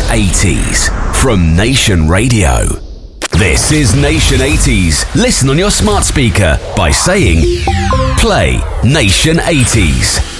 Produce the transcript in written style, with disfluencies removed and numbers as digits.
80s from Nation Radio. This is Nation 80s. Listen on your smart speaker by saying, play Nation 80s.